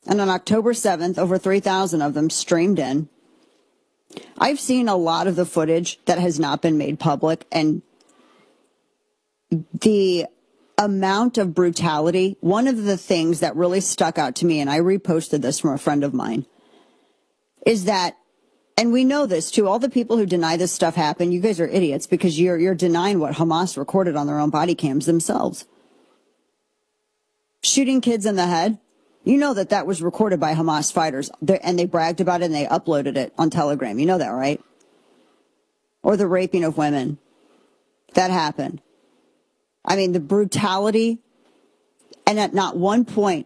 And on October 7th, over 3,000 of them streamed in. I've seen a lot of the footage that has not been made public, and the amount of brutality, one of the things that really stuck out to me, and I reposted this from a friend of mine, is that, and we know this too, all the people who deny this stuff happened, you guys are idiots because you're denying what Hamas recorded on their own body cams themselves. Shooting kids in the head, you know that was recorded by Hamas fighters, and they bragged about it and they uploaded it on Telegram. You know that, right? Or the raping of women. That happened. I mean, the brutality, and at not one point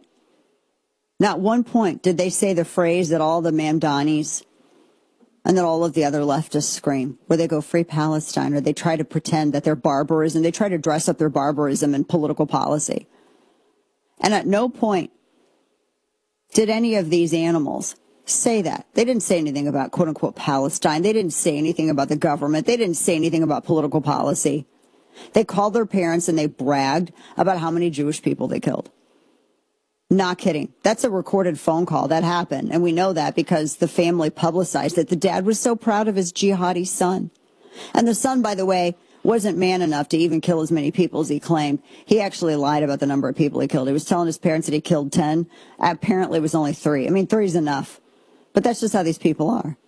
did they say the phrase that all the Mamdanis and that all of the other leftists scream, where they go free Palestine, or they try to pretend that they're barbarism. They try to dress up their barbarism in political policy. And at no point did any of these animals say that. They didn't say anything about, quote unquote, Palestine. They didn't say anything about the government. They didn't say anything about political policy. They called their parents and they bragged about how many Jewish people they killed. Not kidding. That's a recorded phone call. That happened. And we know that because the family publicized it. The dad was so proud of his jihadi son. And the son, by the way, wasn't man enough to even kill as many people as he claimed. He actually lied about the number of people he killed. He was telling his parents that he killed 10. Apparently it was only 3. I mean, 3 is enough. But that's just how these people are.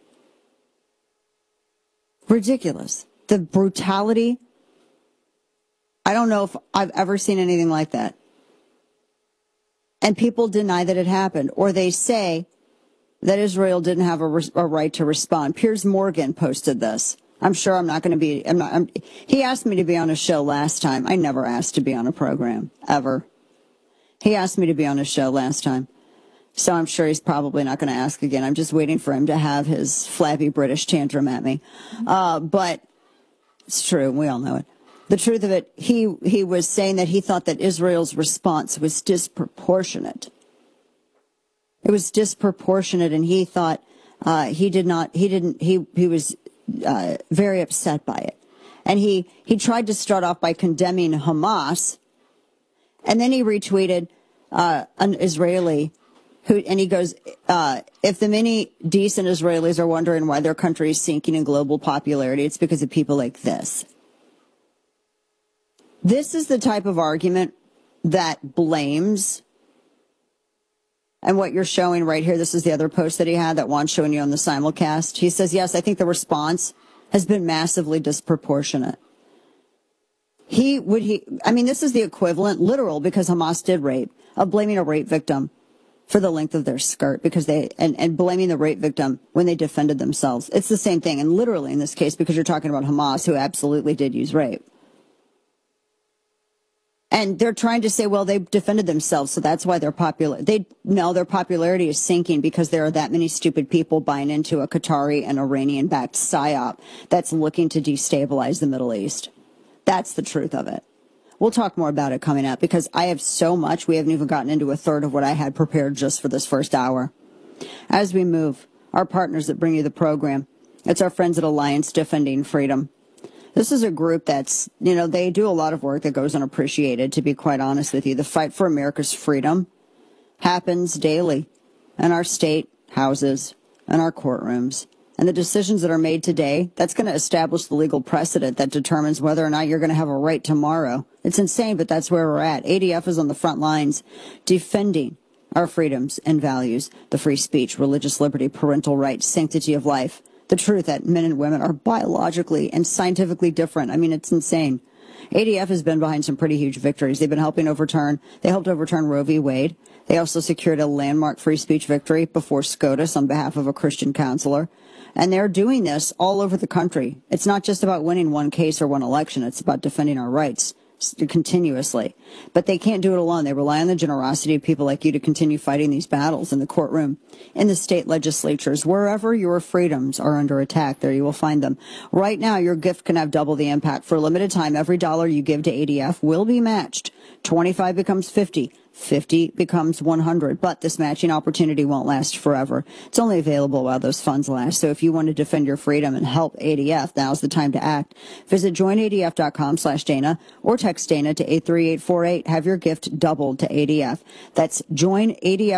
Ridiculous. The brutality. I don't know if I've ever seen anything like that. And people deny that it happened, or they say that Israel didn't have a right to respond. Piers Morgan posted this. I'm sure I'm not going to be, he asked me to be on a show last time. I never asked to be on a program, ever. He asked me to be on a show last time. So I'm sure he's probably not going to ask again. I'm just waiting for him to have his flabby British tantrum at me. But it's true. We all know it. The truth of it, he was saying that he thought that Israel's response was disproportionate. It was disproportionate, and he thought he was very upset by it. And he tried to start off by condemning Hamas, and then he retweeted an Israeli and he goes, if the many decent Israelis are wondering why their country is sinking in global popularity, it's because of people like this. This is the type of argument that blames, and what you're showing right here, this is the other post that he had, that Juan's showing you on the simulcast. He says, yes, I think the response has been massively disproportionate. This is the equivalent, literal, because Hamas did rape, of blaming a rape victim for the length of their skirt, because and blaming the rape victim when they defended themselves. It's the same thing, and literally in this case, because you're talking about Hamas, who absolutely did use rape. And they're trying to say, well, they defended themselves, so that's why they're popular. Their popularity is sinking because there are that many stupid people buying into a Qatari and Iranian-backed psyop that's looking to destabilize the Middle East. That's the truth of it. We'll talk more about it coming up because I have so much. We haven't even gotten into a third of what I had prepared just for this first hour. As we move, our partners that bring you the program, it's our friends at Alliance Defending Freedom. This is a group that's, they do a lot of work that goes unappreciated, to be quite honest with you. The fight for America's freedom happens daily in our state houses and our courtrooms. And the decisions that are made today, that's going to establish the legal precedent that determines whether or not you're going to have a right tomorrow. It's insane, but that's where we're at. ADF is on the front lines defending our freedoms and values, the free speech, religious liberty, parental rights, sanctity of life. The truth that men and women are biologically and scientifically different. I mean, it's insane. ADF has been behind some pretty huge victories. They've been helped overturn Roe v. Wade. They also secured a landmark free speech victory before SCOTUS on behalf of a Christian counselor. And they're doing this all over the country. It's not just about winning one case or one election. It's about defending our rights continuously. But they can't do it alone. They rely on the generosity of people like you to continue fighting these battles in the courtroom, in the state legislatures, wherever your freedoms are under attack. There you will find them. Right now, your gift can have double the impact. For a limited time, every dollar you give to ADF will be matched. 25 becomes 50. 50 becomes 100, but this matching opportunity won't last forever. It's only available while those funds last. So if you want to defend your freedom and help ADF, now's the time to act. Visit joinadf.com/Dana or text Dana to 83848. Have your gift doubled to ADF. That's joinadf.